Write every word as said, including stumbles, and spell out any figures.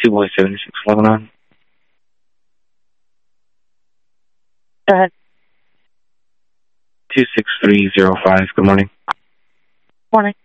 two boys seventy-six Lebanon. Go ahead. two six three zero five. Good morning. Morning.